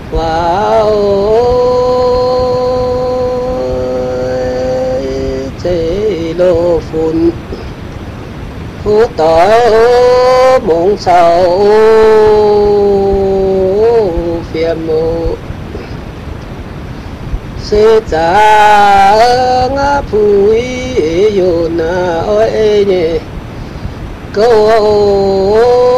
wow chế lô phun phú tội mộng sầu phiền mù sẽ trả ngã phủi yêu na ôi nhỉ câu